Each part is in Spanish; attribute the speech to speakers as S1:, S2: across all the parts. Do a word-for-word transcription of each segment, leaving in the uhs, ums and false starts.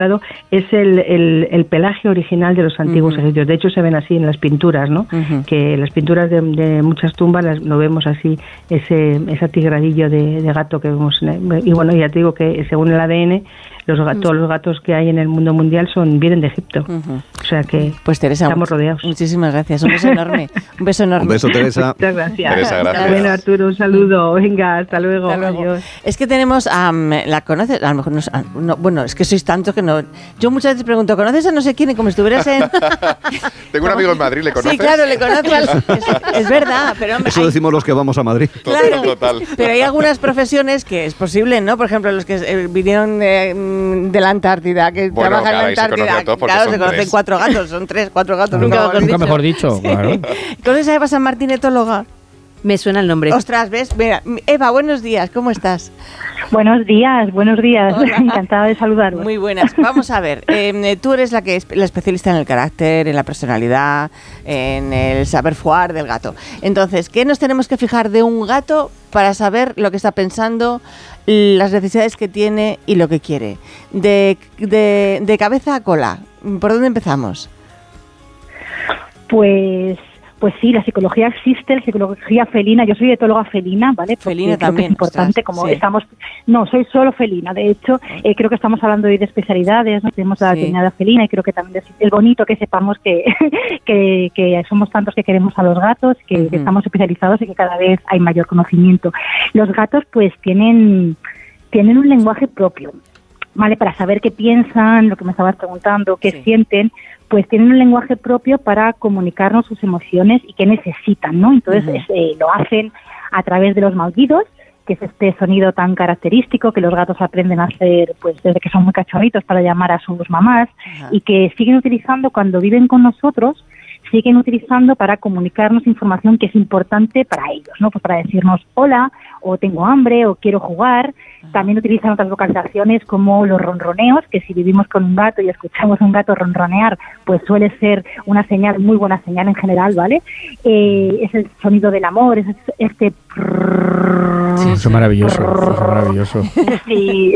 S1: es el, el, el pelaje original de los antiguos uh-huh. egipcios. De hecho, se ven así en las pinturas, ¿no? Uh-huh. Que las pinturas de, de muchas tumbas las, lo vemos así, ese ese atigradillo de, de gato que vemos. Y bueno, ya te digo que según el A D N, los gatos, todos los gatos que hay en el mundo mundial son vienen de Egipto. Uh-huh. O sea que
S2: pues Teresa,
S1: estamos rodeados.
S2: Muchísimas gracias. Un beso enorme. Un beso enorme.
S3: Un beso, Teresa.
S1: Muchas gracias.
S3: Teresa, gracias.
S1: Bueno, Arturo, un saludo. Venga, hasta luego.
S2: Hasta luego.
S1: Adiós.
S2: Es que tenemos a... Um, ¿la conoces? A lo mejor no, no... Bueno, es que sois tantos que no... Yo muchas veces pregunto, ¿conoces a no sé quién? Y como estuvieras en...
S4: Tengo un amigo en Madrid, ¿le conoces?
S2: Sí, claro, le conozco. Es, es verdad, pero...
S3: Eso hay... decimos los que vamos a Madrid.
S2: Claro,
S4: total.
S2: Pero hay algunas profesiones que es posible, ¿no? Por ejemplo, los que eh, vinieron de, de la Antártida, que
S4: bueno,
S2: trabajan
S4: claro,
S2: en la Antártida.
S4: Se
S2: claro, se conocen
S4: tres.
S2: cuatro gatos, son tres, cuatro gatos.
S5: Nunca,
S2: nunca,
S5: nunca mejor dicho,
S2: sí.
S5: Claro.
S2: ¿Conoces a Eva San Martín, etóloga?
S6: Me suena el nombre.
S2: Ostras, ¿ves? Mira, Eva, buenos días, ¿cómo estás?
S7: Buenos días, buenos días. Hola. Encantada de saludaros.
S2: Muy buenas. Vamos a ver, eh, tú eres la que es la especialista en el carácter, en la personalidad, en el saber fuar del gato. Entonces, ¿qué nos tenemos que fijar de un gato para saber lo que está pensando, las necesidades que tiene y lo que quiere? De, de, de cabeza a cola, ¿por dónde empezamos?
S7: Pues... Pues sí, la psicología existe, la psicología felina. Yo soy etóloga felina, ¿vale? Porque
S2: felina
S7: creo
S2: también.
S7: Que es importante,
S2: ostras,
S7: como
S2: sí.
S7: estamos... No, soy solo felina. De hecho, eh, creo que estamos hablando hoy de especialidades, ¿no? Tenemos la determinada sí. felina y creo que también es bonito que sepamos que, que, que somos tantos que queremos a los gatos, que, uh-huh. que estamos especializados y que cada vez hay mayor conocimiento. Los gatos, pues, tienen, tienen un lenguaje propio, ¿vale? Para saber qué piensan, lo que me estabas preguntando, qué sí. sienten, pues tienen un lenguaje propio para comunicarnos sus emociones y qué necesitan, ¿no? Entonces uh-huh. eh, lo hacen a través de los maullidos, que es este sonido tan característico que los gatos aprenden a hacer pues desde que son muy cachorritos para llamar a sus mamás uh-huh. y que siguen utilizando cuando viven con nosotros, siguen utilizando para comunicarnos información que es importante para ellos, ¿no? Pues para decirnos hola, o tengo hambre, o quiero jugar. También utilizan otras vocalizaciones como los ronroneos, que si vivimos con un gato y escuchamos a un gato ronronear, pues suele ser una señal, muy buena señal en general, ¿vale? Eh, es el sonido del amor, es este...
S5: Sí, eso es maravilloso, eso es maravilloso.
S7: Sí,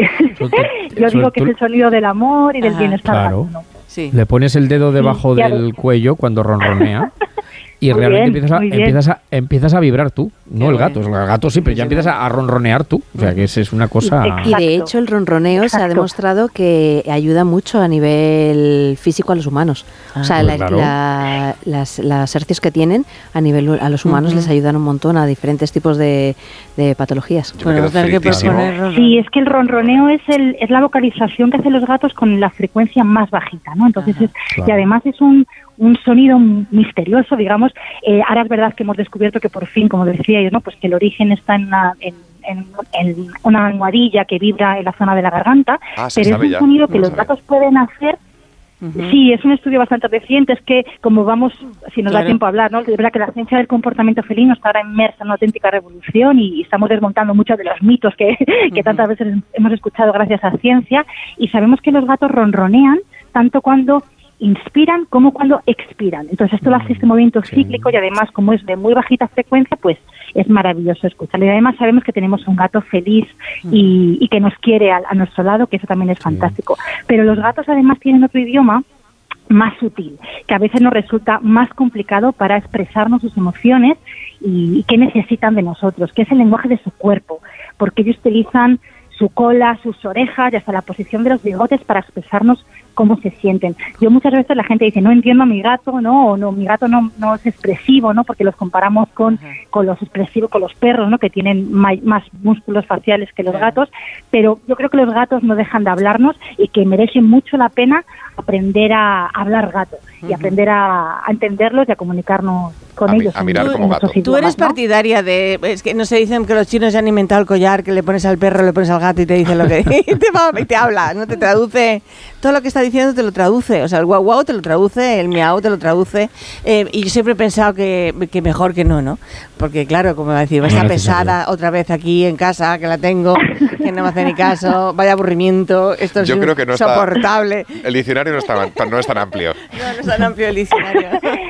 S7: yo digo que es el sonido del amor y del Ajá. bienestar.
S5: Claro.
S7: ¿no?
S5: Sí. Le pones el dedo debajo sí, del cuello cuando ronronea y muy realmente bien, empiezas, a, empiezas, a, empiezas a vibrar tú, no Qué el gato. El gato sí, pero ya empiezas a, a ronronear tú. O sea, que es, es una cosa...
S6: Exacto. Y de hecho el ronroneo Exacto. se ha demostrado que ayuda mucho a nivel físico a los humanos. Ah, o sea, pues la, claro. la, las, las hercios que tienen a nivel a los humanos uh-huh. les ayudan un montón a diferentes tipos de, de patologías.
S7: Bueno, que sí, es que el ronroneo es, el, es la vocalización que hacen los gatos con la frecuencia más bajita, ¿no? Entonces, Ajá, es, claro. y además es un... un sonido misterioso, digamos. Eh, ahora es verdad que hemos descubierto que por fin, como decíais, ¿no? Pues que el origen está en una, en, en, en una almohadilla que vibra en la zona de la garganta, ah, pero es un ya. sonido que no los sabe. gatos pueden hacer. Uh-huh. Sí, es un estudio bastante reciente, es que como vamos, si nos claro. da tiempo a hablar, ¿no? Es verdad que la ciencia del comportamiento felino está ahora inmersa en una auténtica revolución y estamos desmontando muchos de los mitos que, uh-huh. que tantas veces hemos escuchado gracias a ciencia, y sabemos que los gatos ronronean tanto cuando inspiran como cuando expiran. Entonces esto lo hace este movimiento cíclico y además como es de muy bajita frecuencia, pues es maravilloso escucharlo. Y además sabemos que tenemos un gato feliz y, y que nos quiere a, a nuestro lado, que eso también es fantástico. Pero los gatos además tienen otro idioma más sutil, que a veces nos resulta más complicado para expresarnos sus emociones y, y qué necesitan de nosotros, que es el lenguaje de su cuerpo, porque ellos utilizan su cola, sus orejas y hasta la posición de los bigotes para expresarnos cómo se sienten. Yo muchas veces la gente dice, no entiendo a mi gato, no, o no, mi gato no, no es expresivo, ¿no? Porque los comparamos con, uh-huh. con los expresivos, con los perros, ¿no? Que tienen may, más músculos faciales que los uh-huh. gatos, pero yo creo que los gatos no dejan de hablarnos y que merecen mucho la pena aprender a hablar gato uh-huh. y aprender a, a entenderlos y a comunicarnos con
S4: a
S7: ellos.
S4: Mi, a mirar como gato.
S2: Idiomas, tú eres partidaria ¿no? de, es que no se dicen que los chinos ya han inventado el collar, que le pones al perro, le pones al gato y te dice lo que y te, va, y te habla, no te traduce, todo lo que está diciendo te lo traduce, o sea, el guau guau te lo traduce, el miau te lo traduce, eh, y yo siempre he pensado que, que mejor que no, ¿no? Porque claro, como va a decir, va a estar pesada otra vez aquí en casa, que la tengo, que no me hace ni caso, vaya aburrimiento, esto es
S4: yo creo que no
S2: insoportable.
S4: Está, el diccionario no, está, no es tan amplio.
S2: No, no es tan amplio el diccionario.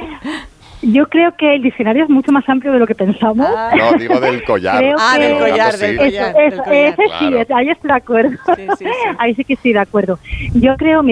S7: Yo creo que el diccionario es mucho más amplio de lo que pensamos.
S4: Ah. No, digo del collar.
S7: Creo
S2: ah, del collar,
S4: sí.
S2: del collar.
S7: Eso, eso,
S2: del collar.
S7: Ese sí,
S4: claro.
S7: ahí estoy de acuerdo.
S2: Sí, sí, sí.
S7: Ahí sí que estoy de acuerdo. Yo creo,